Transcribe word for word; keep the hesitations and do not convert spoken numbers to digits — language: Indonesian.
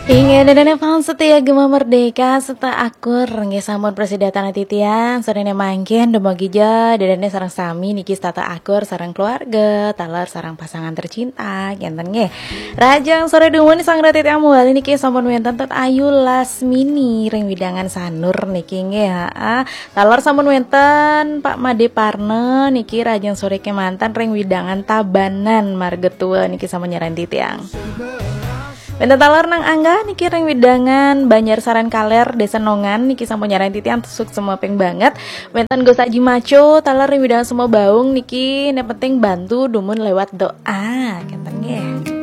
Inge dadane paun setia gema merdeka serta akur nge sampun presidatan titian sorene mangkin dumagi ja dadane sareng sami niki tata akur sareng keluarga taler sareng pasangan tercinta ngenten nge rajang sore dumun sang ratit amu wali niki sampun wenten tet ayu lasmini ring widangan sanur niki nge ha taler sampun wenten Pak Made Parne niki rajang sore ke mantan ring widangan tabanan margetua niki sampun nyaran titiang. Benta talar nang angga niki ring widangan Banjar Saran Kaler Desa Nongan niki sampun nyaran titian tusuk semua peng banget. Wentan go saji maco talar ring widangan semua baung niki ne penting bantu dumun lewat doa kenten nggih.